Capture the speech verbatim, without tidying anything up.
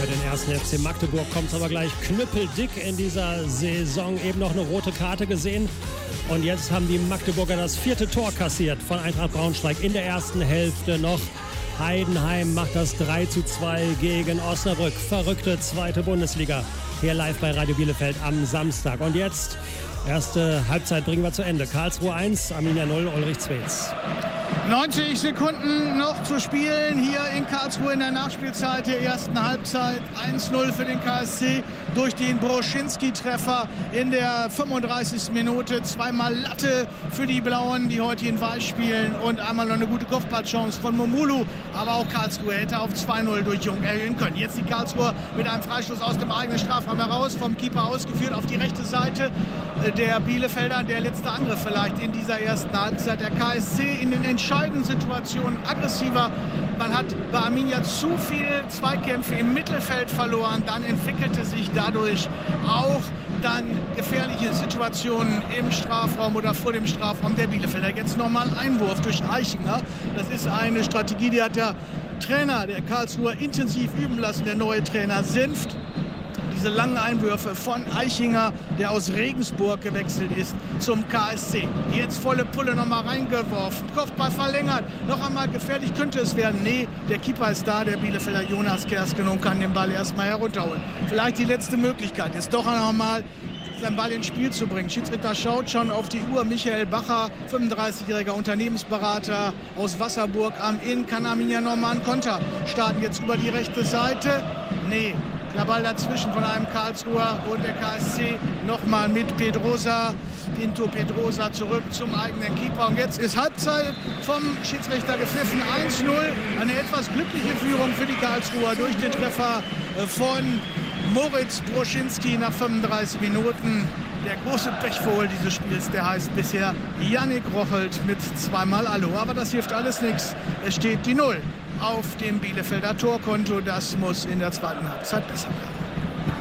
für den ersten F C Magdeburg kommt es aber gleich knüppeldick in dieser Saison. Eben noch eine rote Karte gesehen. Und jetzt haben die Magdeburger das vierte Tor kassiert von Eintracht Braunschweig in der ersten Hälfte noch. Heidenheim macht das drei zu zwei gegen Osnabrück. Verrückte zweite Bundesliga. Hier live bei Radio Bielefeld am Samstag. Und jetzt, erste Halbzeit bringen wir zu Ende. Karlsruhe eins, Arminia null, Ulrich Zweetz. neunzig Sekunden noch zu spielen hier in Karlsruhe in der Nachspielzeit der ersten Halbzeit. eins null für den K S C durch den Broschinski-Treffer in der fünfunddreißigsten Minute. Zweimal Latte für die Blauen, die heute in Weiß spielen, und einmal noch eine gute Kopfballchance von Momulu. Aber auch Karlsruhe hätte auf zwei null durch Jung erhöhen können. Jetzt die Karlsruhe mit einem Freistoß aus dem eigenen Strafraum heraus, vom Keeper ausgeführt auf die rechte Seite der Bielefelder. Der letzte Angriff vielleicht in dieser ersten Halbzeit. Der K S C in den entscheidenden Situationen aggressiver. Man hat bei Arminia zu viele Zweikämpfe im Mittelfeld verloren. Dann entwickelte sich dadurch auch dann gefährliche Situationen im Strafraum oder vor dem Strafraum der Bielefelder. Jetzt nochmal Einwurf durch Eichinger. Das ist eine Strategie, die hat der Trainer der Karlsruher intensiv üben lassen, der neue Trainer Senft. Diese langen Einwürfe von Eichinger, der aus Regensburg gewechselt ist, zum K S C. Jetzt volle Pulle nochmal reingeworfen. Kopfball verlängert. Noch einmal gefährlich könnte es werden. Nee, der Keeper ist da, der Bielefelder Jonas Kersken, und kann den Ball erstmal herunterholen. Vielleicht die letzte Möglichkeit, jetzt doch nochmal seinen Ball ins Spiel zu bringen. Schiedsrichter schaut schon auf die Uhr. Michael Bacher, fünfunddreißigjähriger Unternehmensberater aus Wasserburg am Inn, kann Arminia nochmal einen Konter starten. Jetzt über die rechte Seite. Nee. Der Ball dazwischen von einem Karlsruher, und der K S C nochmal mit Pedrosa, Pinto Pedrosa zurück zum eigenen Keeper. Und jetzt ist Halbzeit vom Schiedsrichter gepfiffen. eins null, eine etwas glückliche Führung für die Karlsruher durch den Treffer von Moritz Broschinski nach fünfunddreißig Minuten. Der große Pechvogel dieses Spiels, der heißt bisher Yannick Rochelt mit zweimal Allo. Aber das hilft alles nichts. Es steht die Null auf dem Bielefelder Torkonto. Das muss in der zweiten Halbzeit besser werden.